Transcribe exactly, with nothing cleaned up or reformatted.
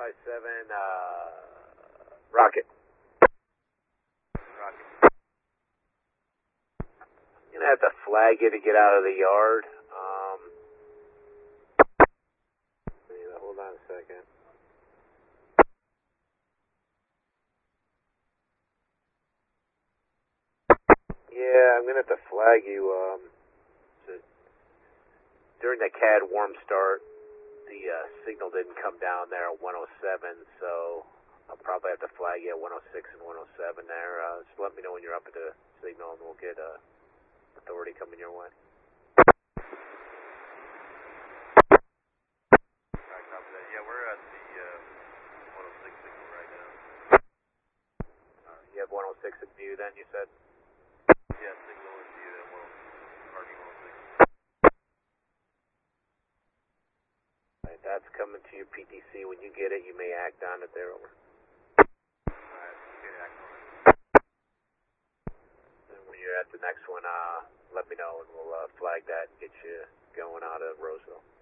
five seven, uh, Rocket. Rocket. I'm gonna have to flag you to get out of the yard. Um, hold on a second. Yeah, I'm gonna have to flag you. Um, to, during the C A D warm start, the uh, signal didn't come down there at one oh seven, so I'll probably have to flag you at one oh six and one oh seven there. Uh, just let me know when you're up at the signal, and we'll get uh, authority coming your way. Alright, copy that. Yeah, we're at the uh, one oh six signal right now. Uh, you have one oh six in view then, you said? Yeah, signal in view at one oh six, parking one oh six. Alright, that's coming to your P T C. When you get it, you may act on it there. Over. Alright, okay, act on it. And when you're at the next one, uh, let me know and we'll uh, flag that and get you going out of Roseville.